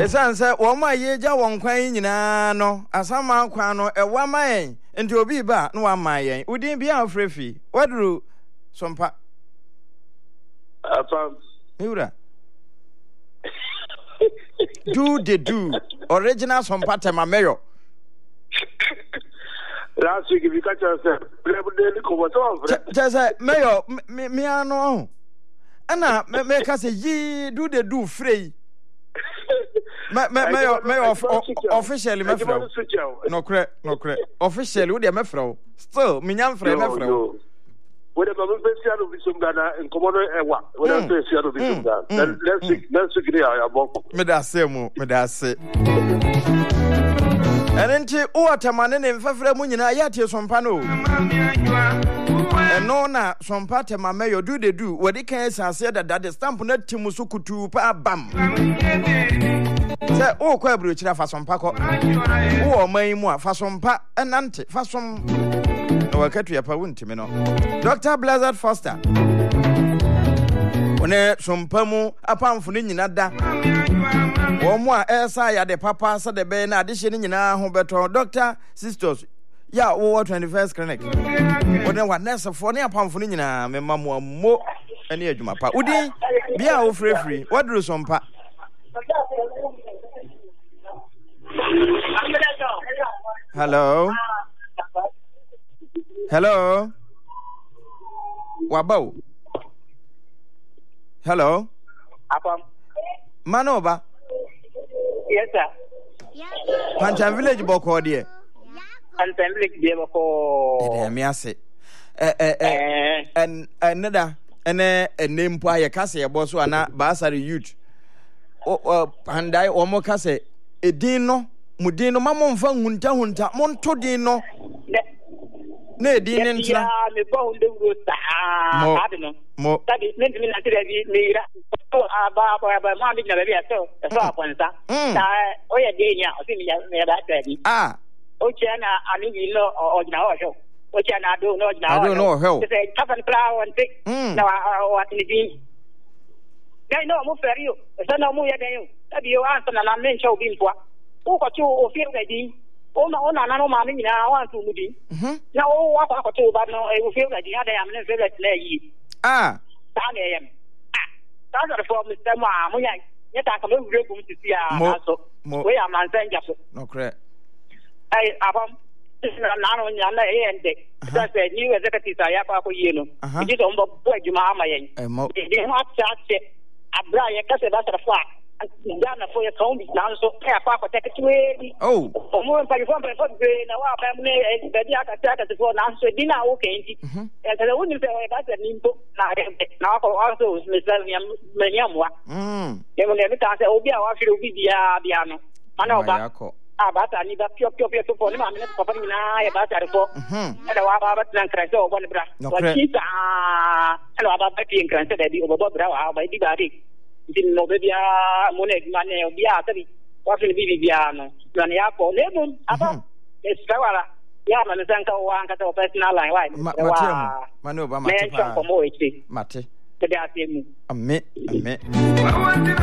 Esanse wo ma ye ja won kwan nyina no asama kwan no ewa ma yen enti obi ba no wa ma yen udin bia afrefi waduru sompa Afam Miura do original sompa tema mayo last week if you catch yourself just mayo me ano ana me ka say yi do free me officially me frɛ no correct officially we dey me frɛ still me nyam frɛ me frɛ we dey come special of some Ghana in common ewa we dey special of some Ghana let's get ya boko me da se Erenti o atamane ne mfafra mu nyina ya tie sompa no eno na sompa tema meyo do wodi kan sase da the stamp na timu so kutu pa bam se o kwa buru kira fa sompa ko o man mu a fa sompa enante fa som no wakatu ya pa wuntimi no Dr. Blizzard Foster one sompa mu apamfo ne nyina da Omo a esa ya de papa sa de be na adihye ni nyina ho beto Dr. Sisters ya wo 21st clinic wona wa nurse for ne apamfo ni nyina mema mo ene adwuma pa udi bia wo free wadru sompa hello wabao hello apam manoba yes sir Panchan village boko de Panchan village de boko me ase nada ene enempo aye kase ye bo so ana basari youth pandai o mo kase edin no mudin no mamomfa hunta monto din no na edin ne ntra me bo hunde uro ta ade no mo tabi me na tire bi me ira ba ma bi na be aso so aponsa ta o ye de nya o si me da tadi o che na ani bi lo o na o sho o che na do no na o se ta fan pla on ti na wa ti bi dai no mo ferio so na mo ye den yo tabi o an na men cho bi mpoa o ko chu o fi ga di o na no ma ni na wa tu mu di na o wa ko to ba no e o fi ga di ada ya me favorite na yi ta na yem that's the form Mr. Ma munya nyeta ka me wure gum tisi a so we am ansanja so no correct ai abam na no nya na e ende that's a new executive ya pa ko yeno it is on bo adwuma ama yen e ho atse abra ye ka se ba trafa Ghana for your county now so pay pa ko take to we mo en pa for na wa pa me e be dia ka ta ka for na so dina o ke nti e ka le woni pe o ka se nimpo na ko also Mr. Menyamwa e mo le ta se obi a wa firi obi bia no mana oba ba ta ni ba pio to for ni ma me papa ni na e ba ta refo e da wa ba tan krase o bon bra wa kita e wa ba ti en krase da di o bo bra wa ba di ba ri din no be bia mo ne mane bia tabi wa fili bia no na ya ko le bun aba espawala ya man sanka wa anka to personal line wa mane oba mate pa me ko mo echi mate te da temu amen